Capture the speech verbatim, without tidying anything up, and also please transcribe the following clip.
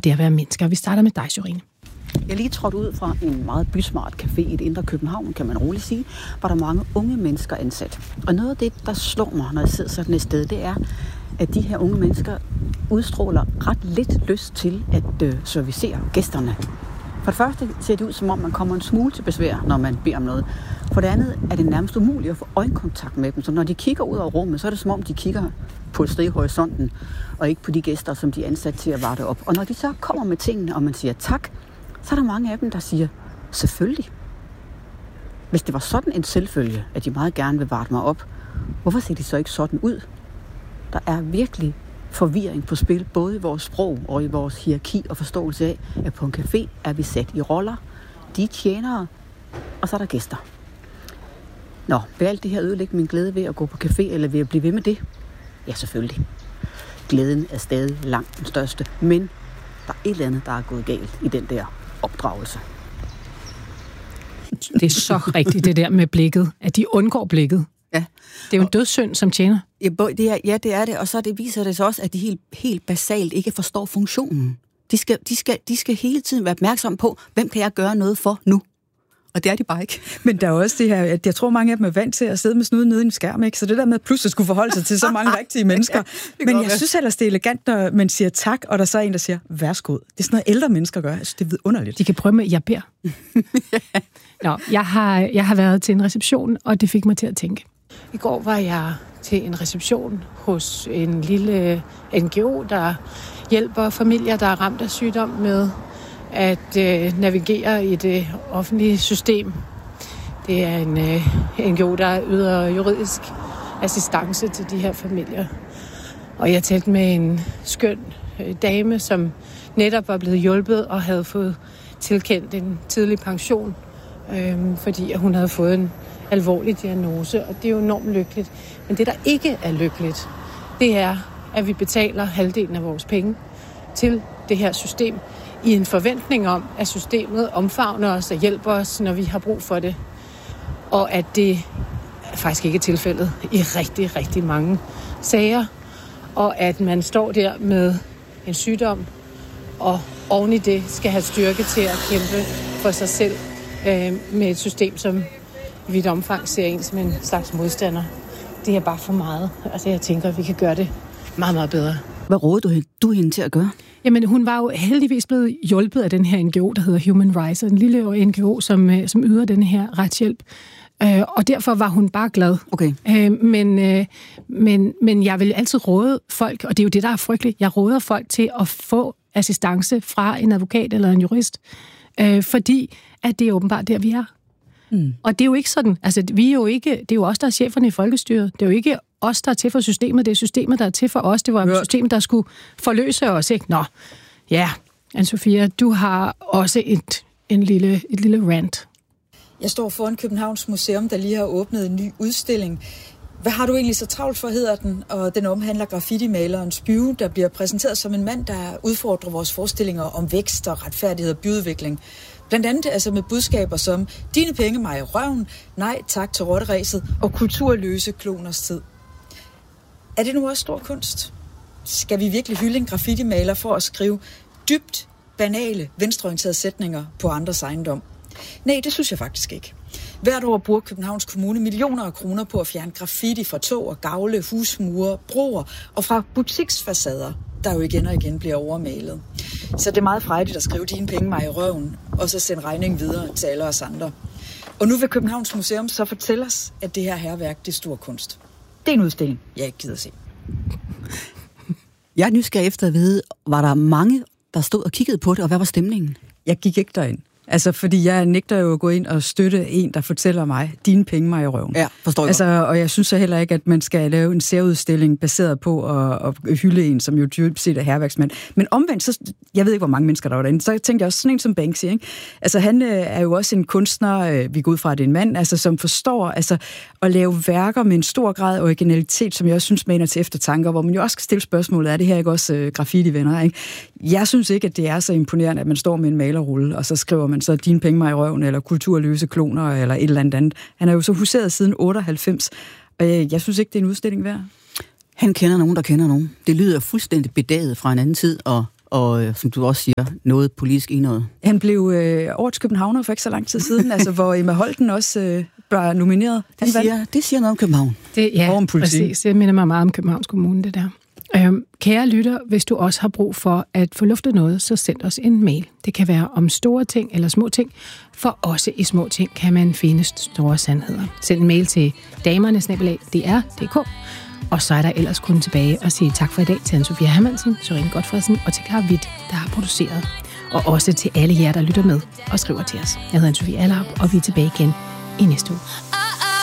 det at være mennesker. Vi starter med dig, Sørine. Jeg er lige trådt ud fra en meget bysmart café i et indre København, kan man roligt sige, hvor der er mange unge mennesker ansat. Og noget af det, der slår mig, når jeg sidder sådan et sted, det er, at de her unge mennesker udstråler ret lidt lyst til at øh, servicere gæsterne. For det første ser det ud, som om man kommer en smule til besvær, når man beder om noget. For det andet er det nærmest umuligt at få øjenkontakt med dem. Så når de kigger ud over rummet, så er det som om, de kigger på et sted i horisonten, og ikke på de gæster, som de er ansat til at varte op. Og når de så kommer med tingene, og man siger tak, så er der mange af dem, der siger, selvfølgelig. Hvis det var sådan en selvfølge, at de meget gerne vil varte mig op, hvorfor ser de så ikke sådan ud? Der er virkelig forvirring på spil, både i vores sprog og i vores hierarki og forståelse af, at på en café er vi sat i roller, de er tjenere, og så er der gæster. Nå, vil alt det her ødelægge min glæde ved at gå på café, eller ved at blive ved med det? Ja, selvfølgelig. Glæden er stadig langt den største, men der er et eller andet, der er gået galt i den der opdragelse. Det er så rigtigt, det der med blikket, at de undgår blikket. Ja. Det er jo en dødssynd som tjener. Ja, det er, ja, det er det, og så det viser det så også, at de helt, helt basalt ikke forstår funktionen. De skal, de, skal, de skal hele tiden være opmærksom på, hvem kan jeg gøre noget for nu? Og det er de bare ikke. Men der er også det her, at jeg tror, mange af dem er vant til at sidde med snuden nede i en skærm, ikke? Så det der med at pludselig skulle forholde sig til så mange rigtige mennesker. Ja, men jeg være. synes ellers, det er elegant, når man siger tak, og der så er en, der siger, værsgod. Det er sådan noget, ældre mennesker gør. Jeg synes, det er vidunderligt. De kan prøve med, jeg beder. Nå, jeg har, jeg har været til en reception, og det fik mig til at tænke. I går var jeg til en reception hos en lille N G O, der hjælper familier, der er ramt af sygdom med at øh, navigere i det offentlige system. Det er en øh, N G O, der yder juridisk assistance til de her familier. Og jeg talte med en skøn øh, dame, som netop var blevet hjulpet og havde fået tilkendt en tidlig pension, øh, fordi hun havde fået en alvorlig diagnose, og det er jo enormt lykkeligt. Men det, der ikke er lykkeligt, det er, at vi betaler halvdelen af vores penge til det her system, i en forventning om, at systemet omfavner os og hjælper os, når vi har brug for det. Og at det faktisk ikke er tilfældet i rigtig, rigtig mange sager. Og at man står der med en sygdom, og oven i det skal have styrke til at kæmpe for sig selv øh, med et system, som i vidt omfang ser en som en slags modstander. Det er bare for meget. Altså jeg tænker, at vi kan gøre det meget, meget bedre. Hvad råder du, du hende til at gøre? Jamen, hun var jo heldigvis blevet hjulpet af den her N G O, der hedder Human Rights, en lille N G O, som, som yder den her retshjælp. Øh, og derfor var hun bare glad. Okay. Øh, men, øh, men, men jeg vil altid råde folk, og det er jo det, der er frygteligt, jeg råder folk til at få assistance fra en advokat eller en jurist, øh, fordi at det er åbenbart der, vi er. Mm. Og det er jo ikke sådan, altså vi er jo ikke, det er jo os, der er cheferne i folkestyret. Det er jo ikke os, der er til for systemet, det er systemet, der er til for os. Det var jo systemet, der skulle forløse os, ikke? Nå, ja, Anne-Sophia, du har også et, en lille, et lille rant. Jeg står foran Københavns Museum, der lige har åbnet en ny udstilling. Hvad har du egentlig så travlt for, hedder den? Og den omhandler graffiti-maleren Spyve, der bliver præsenteret som en mand, der udfordrer vores forestillinger om vækst og retfærdighed og byudvikling. Blandt andet altså med budskaber som, dine penge mig i røven, nej tak til rotteræset og kulturløse kloners tid. Er det nu også stor kunst? Skal vi virkelig hylde en graffiti-maler for at skrive dybt banale, venstreorienterede sætninger på andres ejendom? Nej, det synes jeg faktisk ikke. Hvert år bruger Københavns Kommune millioner af kroner på at fjerne graffiti fra tog og gavle, husmure, broer og fra butiksfacader, der jo igen og igen bliver overmalet. Så det er meget frejdigt at skrive dine penge mig i røven, og så sende regningen videre til alle os andre. Og nu vil Københavns Museum så fortælle os, at det her hærværk, det er stor kunst. Det er en udstilling, jeg ikke gider se. Jeg er nysgerrig efter at vide, var der mange, der stod og kiggede på det, og hvad var stemningen? Jeg gik ikke derind. Altså, fordi jeg nægter jo at gå ind og støtte en, der fortæller mig, dine penge mig i røven. Ja, forstår jeg. Altså, og jeg synes så heller ikke, at man skal lave en særudstilling baseret på at, at hylde en, som jo dybt set er hærværksmand. Men omvendt, så, jeg ved ikke, hvor mange mennesker der var derinde, så tænkte jeg også sådan en som Banksy, ikke? Altså, han øh, er jo også en kunstner, øh, vi går ud fra, at det er en mand, altså, som forstår altså, at lave værker med en stor grad af originalitet, som jeg også synes maner til eftertanker, hvor man jo også skal stille spørgsmålet, er det her ikke også øh, graffiti-venner, ikke? Jeg synes ikke, at det er så imponerende, at man står med en malerrulle, og så skriver man så dine penge mig i røven, eller kulturløse kloner, eller et eller andet andet. Han er jo så huseret siden otteoghalvfems, og jeg, jeg synes ikke, det er en udstilling værd. Han kender nogen, der kender nogen. Det lyder fuldstændig bedaget fra en anden tid, og og som du også siger, noget politisk i noget. Han blev øh, årets københavner for ikke så lang tid siden, altså hvor Emma Holten også øh, var nomineret. Det siger, det siger noget om København. Det, ja, og om politik. Præcis. Det minder mig meget om Københavns Kommune, det der. Øhm, kære lytter, hvis du også har brug for at få luftet noget, så send os en mail. Det kan være om store ting eller små ting, for også i små ting kan man finde store sandheder. Send en mail til damerne snabel-a d r punktum d k, og så er der ellers kun tilbage at sige tak for i dag til Anne-Sophie Hermansen, Søren Godfredsen og til Clara Witt, der har produceret. Og også til alle jer, der lytter med og skriver til os. Jeg hedder Anne-Sophie Allerup, og vi er tilbage igen i næste uge.